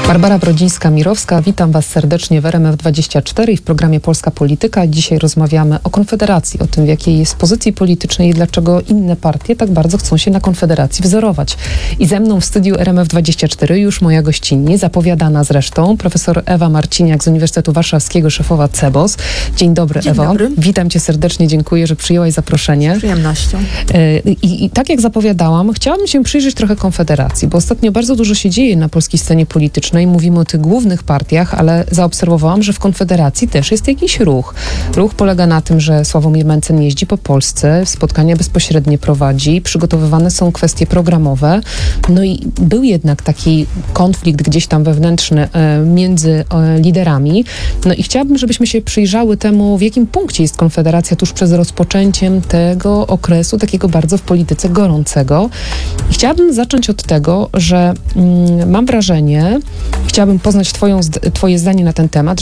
Barbara Brodzińska-Mirowska, witam Was serdecznie w RMF24 i w programie Polska Polityka. Dzisiaj rozmawiamy o Konfederacji, o tym, w jakiej jest pozycji politycznej i dlaczego inne partie tak bardzo chcą się na Konfederacji wzorować. I ze mną w studiu RMF24 już moja gościnni, zapowiadana zresztą, profesor Ewa Marciniak z Uniwersytetu Warszawskiego, szefowa CEBOS. Dzień dobry, Dzień Ewo. dobry. Witam Cię serdecznie, dziękuję, że przyjęłaś zaproszenie. Z przyjemnością. I tak jak zapowiadałam, chciałabym się przyjrzeć trochę Konfederacji, bo ostatnio bardzo dużo się dzieje na polskiej scenie politycznej. Mówimy o tych głównych partiach, ale zaobserwowałam, że w Konfederacji też jest jakiś ruch. Ruch polega na tym, że Sławomir Mencen jeździ po Polsce, spotkania bezpośrednie prowadzi, przygotowywane są kwestie programowe. No i był jednak taki konflikt gdzieś tam wewnętrzny między liderami. No i chciałabym, żebyśmy się przyjrzały temu, w jakim punkcie jest Konfederacja tuż przed rozpoczęciem tego okresu, takiego bardzo w polityce gorącego. I chciałabym zacząć od tego, że mam wrażenie, chciałabym poznać Twoje zdanie na ten temat,